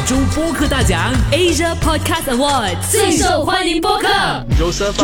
洲播客大奖 Asia Podcast Award 最受欢迎播客 Joseph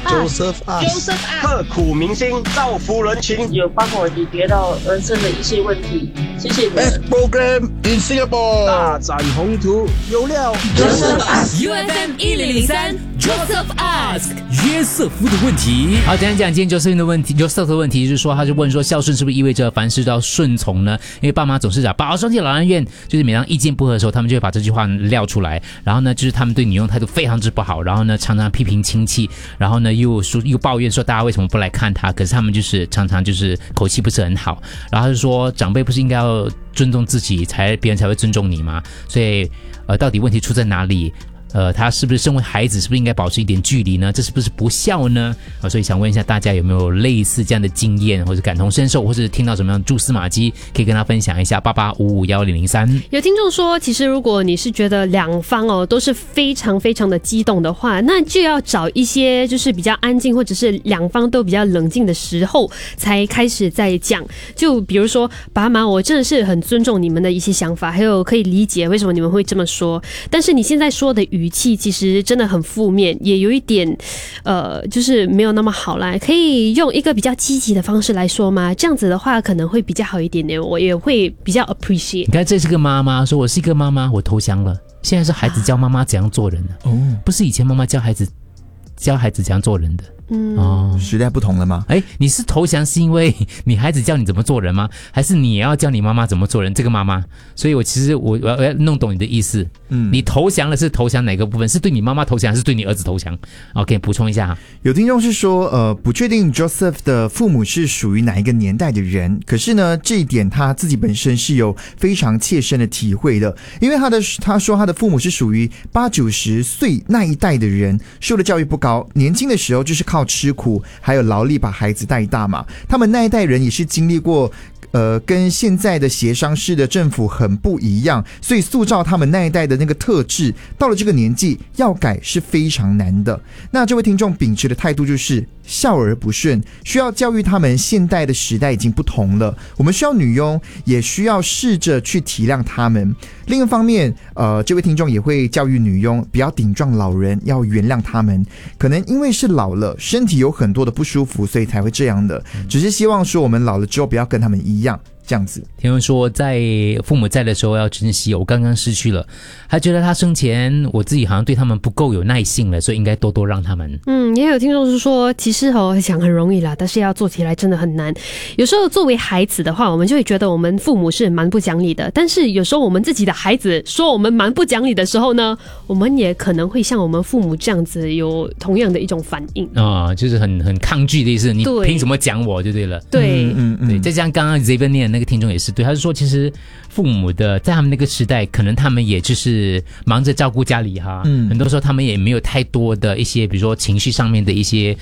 Us 刻苦铭心，造福人群， 有帮我解决到人生的一些问题，谢谢你们。 Best program in Singapore， 大展宏图，有料。 Joseph Us UFM 1003 Joseph Ask 约瑟夫的问题。好，今天Joseph的问题，Joseph的问题就是说，他就问说，孝顺是不是意味着凡事都要顺从呢？因为爸妈总是讲宝双溪老人院，就是每当意见不合的时候，他们就会把这句话撂出来，然后呢，就是他们对女佣态度非常之不好，然后呢，常常批评亲戚，然后呢，又抱怨说大家为什么不来看他，可是他们就是常常就是口气不是很好，然后他就说长辈不是应该要尊重自己，别人才会尊重你吗？所以到底问题出在哪里？他是不是身为孩子，是不是应该保持一点距离呢？这是不是不孝呢？所以想问一下大家有没有类似这样的经验，或者感同身受，或者听到什么样的蛛丝马迹，可以跟他分享一下。88551003。 有听众说，其实如果你是觉得两方都是非常非常的激动的话，那就要找一些就是比较安静，或者是两方都比较冷静的时候才开始再讲。就比如说，爸妈，我真的是很尊重你们的一些想法，还有可以理解为什么你们会这么说，但是你现在说的语气其实真的很负面，也有一点就是没有那么好啦，可以用一个比较积极的方式来说吗？这样子的话可能会比较好一点点，我也会比较 appreciate。 你看，这是个妈妈说，我是一个妈妈，我投降了。现在是孩子教妈妈怎样做人了，不是以前妈妈教孩子怎样做人的。 时代不同了吗？ 你是投降是因为你孩子教你怎么做人吗？还是你也要教你妈妈怎么做人？这个妈妈，所以我要弄懂你的意思。你投降了是投降哪个部分？是对你妈妈投降，还是对你儿子投降？ OK， 补充一下。 有听众是说，不确定 Joseph 的父母是属于哪一个年代的人，可是呢，这一点他自己本身是有非常切身的体会的，因为他说他的父母是属于80-90岁那一代的人，受的教育不高，年轻的时候就是靠吃苦还有劳力把孩子带大嘛。他们那一代人也是经历过跟现在的协商式的政府很不一样，所以塑造他们那一代的那个特质，到了这个年纪要改是非常难的。那这位听众秉持的态度就是孝而不顺，需要教育他们现代的时代已经不同了，我们需要女佣，也需要试着去体谅他们。另一方面这位听众也会教育女佣不要顶撞老人，要原谅他们，可能因为是老了，身体有很多的不舒服，所以才会这样的，只是希望说我们老了之后不要跟他们一样这样子。 听人说在父母在的时候要珍惜，我刚刚失去了，他觉得他生前我自己好像对他们不够有耐性了，所以应该多多让他们。 也有听众是说，其实想很容易啦，但是要做起来真的很难。有时候作为孩子的话，我们就会觉得我们父母是蛮不讲理的，但是有时候我们自己的孩子说我们蛮不讲理的时候呢，我们也可能会像我们父母这样子有同样的一种反应就是很抗拒的意思，你凭什么讲我就对了。 对， 对，再加上刚刚 Xavier 念的那个听众也是对，他是说其实父母的在他们那个时代，可能他们也就是忙着照顾家里哈，很多时候他们也没有太多的一些，比如说情绪上面的一些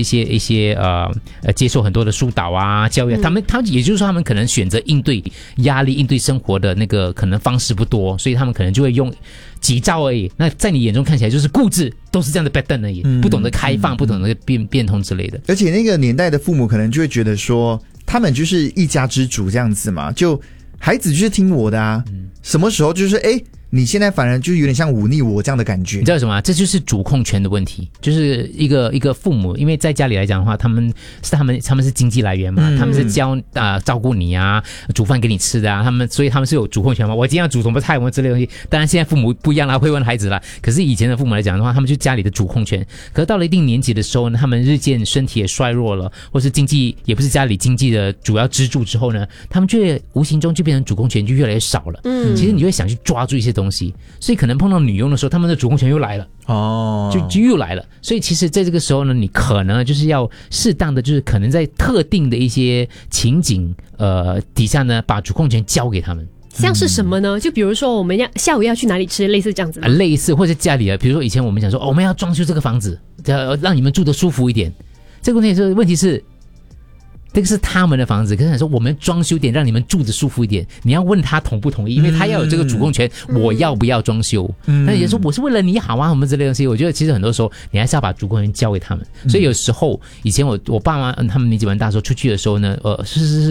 接受很多的疏导啊、教育，他们也就是说他们可能选择应对压力、应对生活的那个可能方式不多，所以他们可能就会用几招而已。那在你眼中看起来就是固执，都是这样的 pattern 而已，不懂得开放，不懂得变通之类的。 而且那个年代的父母可能就会觉得说，他们就是一家之主这样子嘛，就孩子就是听我的啊，什么时候就是你现在反而就是有点像忤逆我这样的感觉。 你知道什么？这就是主控权的问题，就是一个父母，因为在家里来讲的话，他们是经济来源嘛，他们是照顾你啊，煮饭给你吃的啊，所以他们是有主控权嘛。我今天要煮什么菜，我之类的东西。当然现在父母不一样啦，会问孩子啦。可是以前的父母来讲的话，他们就家里的主控权。可是到了一定年纪的时候呢，他们日渐身体也衰弱了，或是经济也不是家里经济的主要支柱之后呢，他们就会无形中就变成主控权就越来越少了。其实你就会想去抓住一些东西，所以可能碰到女佣的时候，他们的主控权又来了。就又来了。所以其实在这个时候呢，你可能就是要适当的，就是可能在特定的一些情景底下呢，把主控权交给他们。 像是什么呢？就比如说我们下午要去哪里吃，类似这样子吗？ 类似，或者家里比如说以前我们讲说，我们要装修这个房子，让你们住得舒服一点。这个问题是这个是他们的房子，可是他说我们装修点让你们住着舒服一点，你要问他同不同意，因为他要有这个主控权，我要不要装修？那也说我是为了你好啊，什么之类的东西。我觉得其实很多时候你还是要把主控权交给他们。所以有时候以前我爸妈他们年纪蛮大的时候出去的时候呢，是